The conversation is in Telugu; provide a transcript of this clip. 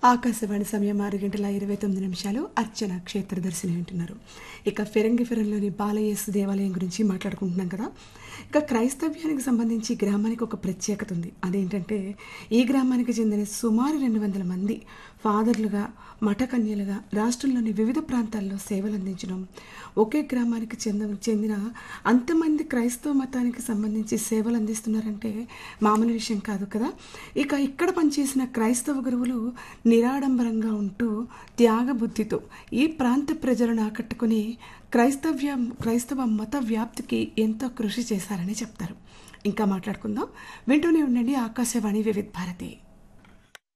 ఆకాశవాణి సమయం 6:29 అర్చన క్షేత్ర దర్శనం వింటున్నారు. ఇక ఫిరంగిపురంలోని బాలయేసు దేవాలయం గురించి మాట్లాడుకుంటున్నాం కదా. ఇక క్రైస్తవ్యానికి సంబంధించి గ్రామానికి ఒక ప్రత్యేకత ఉంది. అదేంటంటే ఈ గ్రామానికి చెందిన సుమారు 200 మంది ఫాదర్లుగా, మఠకన్యలుగా రాష్ట్రంలోని వివిధ ప్రాంతాల్లో సేవలు అందించడం, ఒకే గ్రామానికి చెందిన అంతమంది క్రైస్తవ మతానికి సంబంధించి సేవలు అందిస్తున్నారంటే మామూలు విషయం కాదు కదా. ఇక ఇక్కడ పనిచేసిన క్రైస్తవ గురువులు నిరాడంబరంగా ఉంటూ త్యాగబుద్ధితో ఈ ప్రాంత ప్రజలను ఆకట్టుకుని క్రైస్తవ మత వ్యాప్తికి ఎంతో కృషి చేశారని చెప్తారు. ఇంకా మాట్లాడుకుందాం. వింటూనే ఉండండి ఆకాశవాణి వివిధ భారతి.